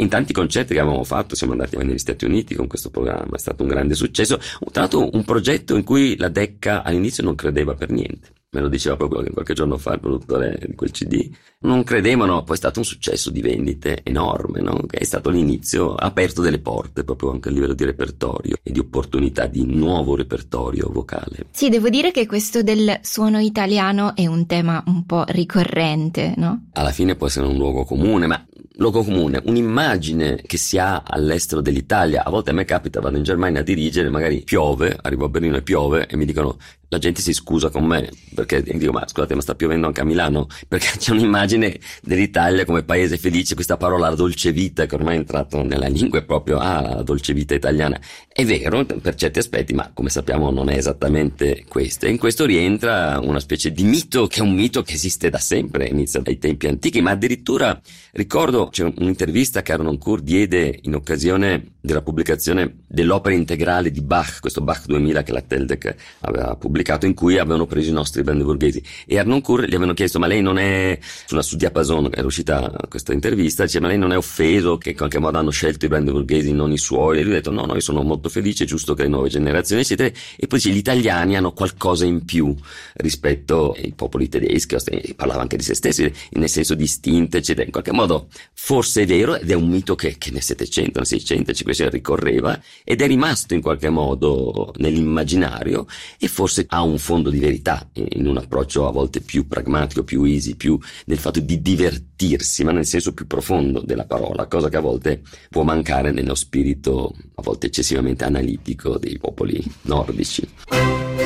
in tanti concerti che avevamo fatto. Siamo andati negli Stati Uniti con questo programma, è stato un grande successo, tra l'altro un progetto in cui la Decca all'inizio non credeva per niente. Me lo diceva proprio qualche giorno fa il produttore di quel CD. Non credevano, poi è stato un successo di vendite enorme, no? Che è stato l'inizio, ha aperto delle porte proprio anche a livello di repertorio e di opportunità di nuovo repertorio vocale. Sì, devo dire che questo del suono italiano è un tema un po' ricorrente, no? Alla fine può essere un luogo comune, ma un'immagine che si ha all'estero dell'Italia. A volte a me capita, vado in Germania a dirigere, magari piove, arrivo a Berlino e piove e mi dicono, la gente si scusa con me perché dico, ma scusate, ma sta piovendo anche a Milano? Perché c'è un'immagine dell'Italia come paese felice, questa parola dolce vita che ormai è entrato nella lingua, è proprio la dolce vita italiana. È vero per certi aspetti, ma come sappiamo non è esattamente questo, e in questo rientra una specie di mito, che è un mito che esiste da sempre, inizia dai tempi antichi, ma addirittura ricordo c'è un'intervista che Harnoncourt diede in occasione della pubblicazione dell'opera integrale di Bach, questo Bach 2000 che la Teldec aveva pubblicato, in cui avevano preso i nostri brandeburghesi, e Harnoncourt gli avevano chiesto, ma lei non è, su Diapason era uscita questa intervista, dice, ma lei non è offeso che in qualche modo hanno scelto i brandeburghesi, non i suoi? E lui ha detto, no, io sono molto felice, è giusto che le nuove generazioni eccetera. E poi dice, gli italiani hanno qualcosa in più rispetto ai popoli tedeschi, parlava anche di se stessi, nel senso distinto eccetera. In qualche modo forse è vero, ed è un mito che nel 700, nel 600, 500 ricorreva, ed è rimasto in qualche modo nell'immaginario, e forse ha un fondo di verità in un approccio a volte più pragmatico, più easy, più nel fatto di divertirsi, ma nel senso più profondo della parola, cosa che a volte può mancare nello spirito a volte eccessivamente analitico dei popoli nordici.